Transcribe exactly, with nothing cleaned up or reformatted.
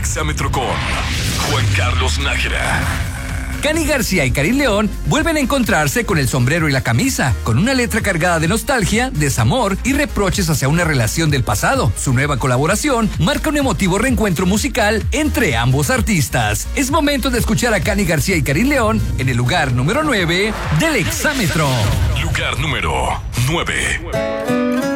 Exámetro con Juan Carlos Nájera. Cani García y Karin León vuelven a encontrarse con el sombrero y la camisa, con una letra cargada de nostalgia, desamor y reproches hacia una relación del pasado. Su nueva colaboración marca un emotivo reencuentro musical entre ambos artistas. Es momento de escuchar a Cani García y Karin León en el lugar número nueve del Exámetro. Lugar número nueve.